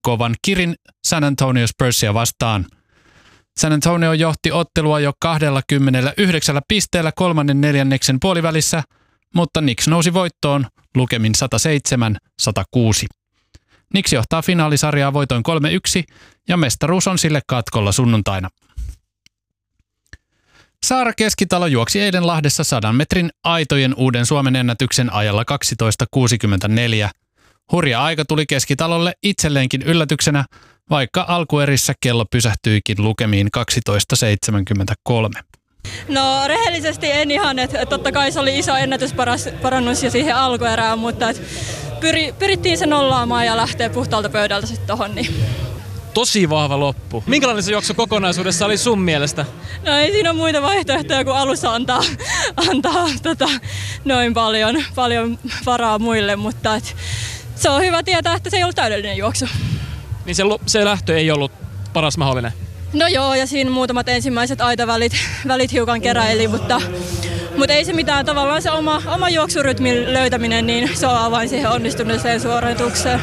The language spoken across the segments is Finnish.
kovan kirin San Antonio Spursia vastaan. San Antonio johti ottelua jo 29 pisteellä kolmannen neljänneksen puolivälissä, mutta Knicks nousi voittoon lukemin 107-106. Knicks johtaa finaalisarjaa voitoin 3-1 ja mestaruus on sille katkolla sunnuntaina. Saara Keskitalo juoksi eilen Lahdessa 100 metrin aitojen uuden Suomen ennätyksen ajalla 12.64. Hurja aika tuli Keskitalolle itselleenkin yllätyksenä, vaikka alkuerissä kello pysähtyikin lukemiin 12.73. No rehellisesti en ihan, että totta kai se oli iso ennätysparannus jo siihen alkuerään, mutta pyrittiin se nollaamaan ja lähteä puhtaalta pöydältä sitten tohon. Niin. Tosi vahva loppu. Minkälainen se juoksu kokonaisuudessa oli sun mielestä? No ei siinä ole muita vaihtoehtoja kuin alussa antaa noin paljon varaa muille, mutta se on hyvä tietää, että se ei ollut täydellinen juoksu. Niin se lähtö ei ollut paras mahdollinen? No joo, ja siinä muutamat ensimmäiset aitavälit hiukan keräili, mutta ei se mitään. Tavallaan se oma juoksurytmin löytäminen, niin se on avain siihen onnistuneeseen suoritukseen.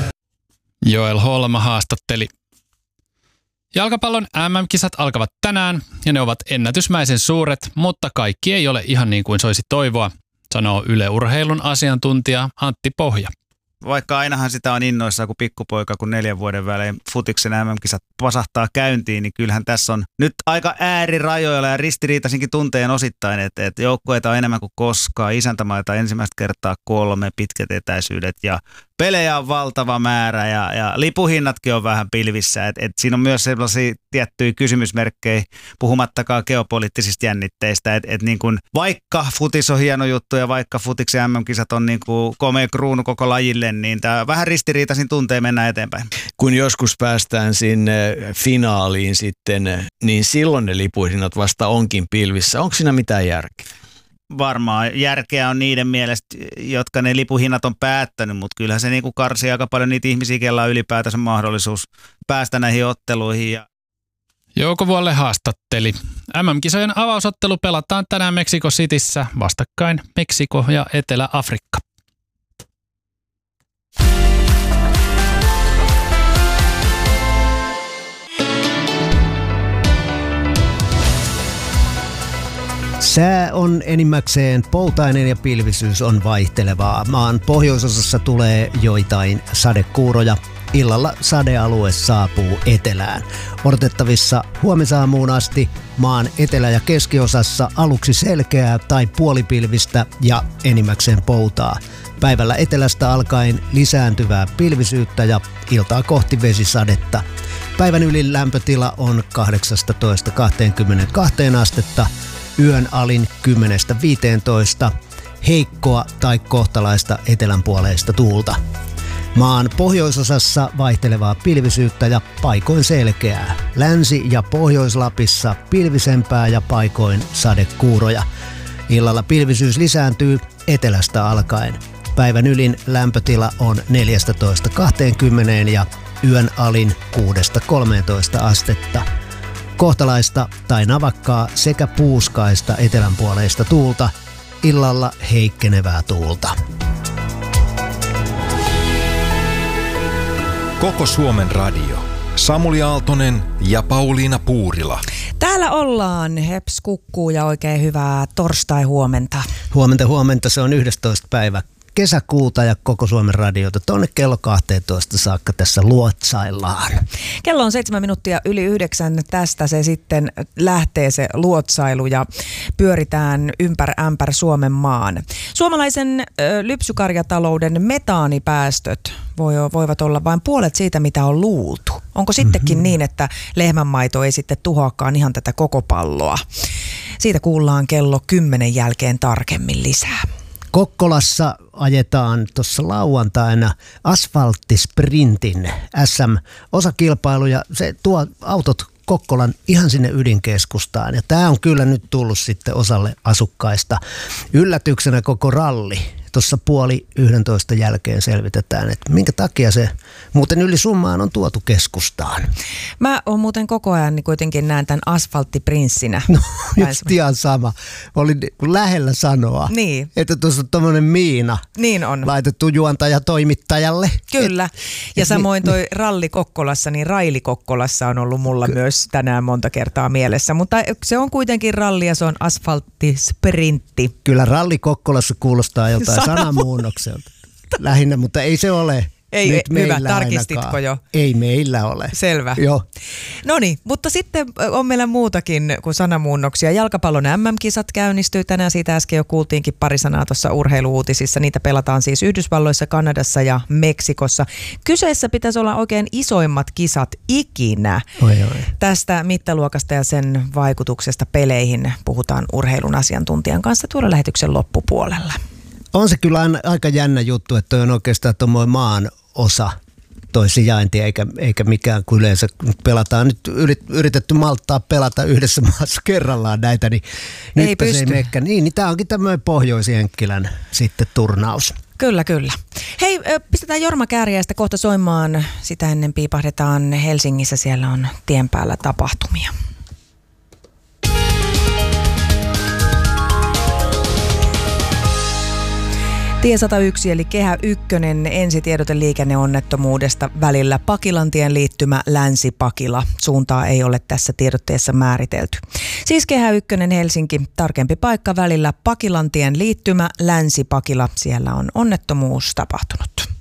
Joel Holma haastatteli. Jalkapallon MM-kisat alkavat tänään ja ne ovat ennätysmäisen suuret, mutta kaikki ei ole ihan niin kuin soisi toivoa, sanoo Yle Urheilun asiantuntija Antti Pohja. Vaikka ainahan sitä on innoissaan kuin pikkupoika, kun 4 vuoden välein futiksen MM-kisat pasahtaa käyntiin, niin kyllähän tässä on nyt aika äärirajoilla ja ristiriitaisinkin tunteen osittain, että joukkueita on enemmän kuin koskaan, isäntämaita ensimmäistä kertaa 3, pitkät etäisyydet ja pelejä on valtava määrä ja lipuhinnatkin on vähän pilvissä. Et siinä on myös sellaisia tiettyjä kysymysmerkkejä, puhumattakaan geopoliittisista jännitteistä. Et niin kun, vaikka futis on hieno juttu ja vaikka futiksen MM-kisat on niin kuin komea kruunu koko lajille, niin tämä vähän ristiriitaisin tuntee mennä eteenpäin. Kun joskus päästään sinne finaaliin sitten, niin silloin ne lipuhinnat vasta onkin pilvissä. Onko siinä mitään järkeä? Varmaan järkeä on niiden mielestä, jotka ne lipuhinnat on päättänyt, mutta kyllähän se niinku karsii aika paljon niitä ihmisiä, kellä on ylipäätänsä mahdollisuus päästä näihin otteluihin. Jouko Vuolle haastatteli. MM-kisojen avausottelu pelataan tänään Mexico Cityssä, vastakkain Meksiko ja Etelä-Afrikka. Sää on enimmäkseen poutainen ja pilvisyys on vaihtelevaa. Maan pohjoisosassa tulee joitain sadekuuroja. Illalla sadealue saapuu etelään. Odotettavissa huomisaamuun asti maan etelä- ja keskiosassa aluksi selkeää tai puolipilvistä ja enimmäkseen poutaa. Päivällä etelästä alkaen lisääntyvää pilvisyyttä ja iltaa kohti vesisadetta. Päivän ylin lämpötila on 18-22 astetta. Yön alin 10-15, heikkoa tai kohtalaista etelänpuoleista tuulta. Maan pohjoisosassa vaihtelevaa pilvisyyttä ja paikoin selkeää. Länsi- ja Pohjois-Lapissa pilvisempää ja paikoin sadekuuroja. Illalla pilvisyys lisääntyy etelästä alkaen. Päivän ylin lämpötila on 14-20 ja yön alin 6-13 astetta. Kohtalaista tai navakkaa sekä puuskaista etelänpuoleista tuulta, illalla heikkenevää tuulta. Koko Suomen radio. Samuli Aaltonen ja Pauliina Puurila. Täällä ollaan. Heps kukkuu ja oikein hyvää torstai-huomenta. Huomenta. Se on 11. päivä kesäkuuta ja Koko Suomen radiota tuonne kello 12 saakka tässä luotsaillaan. Kello on 7 minuuttia yli 9. Tästä se sitten lähtee se luotsailu ja pyöritään ämpär Suomen maan. Suomalaisen lypsykarjatalouden metaanipäästöt voivat olla vain puolet siitä, mitä on luultu. Onko sittenkin niin, että lehmänmaito ei sitten tuhoakaan ihan tätä koko palloa? Siitä kuullaan kello 10 jälkeen tarkemmin lisää. Kokkolassa ajetaan tuossa lauantaina asfalttisprintin SM-osakilpailu ja se tuo autot Kokkolan ihan sinne ydinkeskustaan. Ja tämä on kyllä nyt tullut sitten osalle asukkaista yllätyksenä koko ralli. tuossa 10:30 jälkeen selvitetään, että minkä takia se muuten yli summaan on tuotu keskustaan. Mä oon muuten koko ajan niin kuitenkin näen tämän asfalttiprinssinä. No just ihan sama. Olin lähellä sanoa, niin. Että tuossa on tommonen miina niin on. laitettu juontajatoimittajalle. Kyllä. Ja samoin toi ralli Kokkolassa, niin Raili Kokkolassa on ollut mulla myös tänään monta kertaa mielessä. Mutta se on kuitenkin ralli ja se on asfalttisprintti. Kyllä ralli Kokkolassa kuulostaa joltain sanamuunnokselta. Lähinnä, mutta ei se ole. Ei, nyt hyvä, tarkistitko ainakaan. jo? Ei meillä ole. Selvä. Joo. Noniin, mutta sitten on meillä muutakin kuin sanamuunnoksia. Jalkapallon MM-kisat käynnistyy tänään, siitä äsken jo kuultiinkin pari sanaa tuossa urheiluutisissa. Niitä pelataan siis Yhdysvalloissa, Kanadassa ja Meksikossa. Kyseessä pitäisi olla oikein isoimmat kisat ikinä. Oi. Tästä mittaluokasta ja sen vaikutuksesta peleihin puhutaan urheilun asiantuntijan kanssa tuolla lähetyksen loppupuolella. On se kyllä aika jännä juttu, että toi on oikeastaan tuommoinen maan osa toi sijainti, eikä mikään kuin yleensä pelataan. Nyt yritetty malttaa pelata yhdessä maassa kerrallaan näitä, niin nyt se ei mekkä. Niin tämä onkin tämmöinen Pohjois-Jenkkilän sitten turnaus. Kyllä. Hei, pistetään Jorma Kääriäistä kohta soimaan. Sitä ennen piipahdetaan Helsingissä, siellä on tien päällä tapahtumia. Tie 101 eli Kehä 1 ensitiedote liikenneonnettomuudesta välillä Pakilantien liittymä Länsi-Pakila. Suuntaa ei ole tässä tiedotteessa määritelty. Siis Kehä 1 Helsinki, tarkempi paikka välillä Pakilantien liittymä Länsi-Pakila. Siellä on onnettomuus tapahtunut.